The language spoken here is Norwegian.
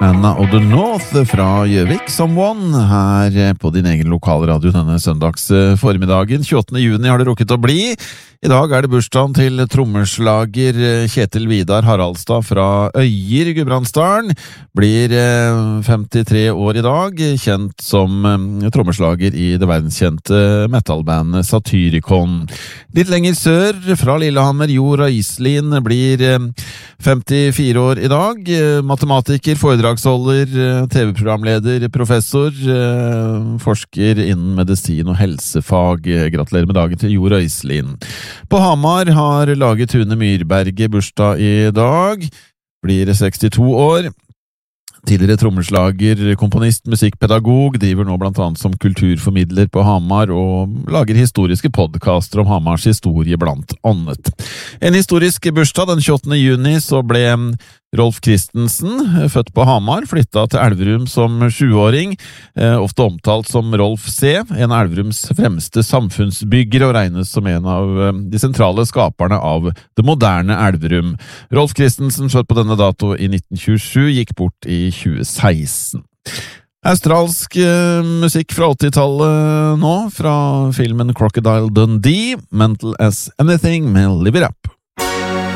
Anna of the North fra Gjøvik, Someone, her på din egen lokale radio denne søndags formiddagen. 28. juni har det rukket å bli. I dag er det bursdagen til trommeslager Kjetil Vidar Haraldstad fra Øyer, Gudbrandsdalen. Blir 53 år i dag, kjent som trommeslager i det verdenskjente metalbandet Satyricon. Litt lenger sør, fra Lillehammer, Jora Iselin blir 54 år i dag. Matematiker, foredragsholder, TV-programleder, professor, forsker innen medisin og helsefag. Gratulerer med dagen til Jora Iselin. På Hamar har laget Tune Myrberget bursdag i dag, blir 62 år. Tidligere trommeslager, komponist, musikkpedagog, driver nå blant annet som kulturformidler på Hamar og lager historiske podcaster om Hamars historie blant annet. En historisk bursdag den 28. juni så ble Rolf Christensen, født på Hamar, flyttet til Elverum som 7-åring, ofte omtalt som Rolf C., en av Elverums fremste samfunnsbyggere og regnes som en av de sentrale skaperne av det moderne Elverum. Rolf Christensen, født på denne dato i 1927, gikk bort i 2016. Australsk musikk fra 80-tallet nå, fra filmen Crocodile Dundee, Mental as Anything med Live It Up.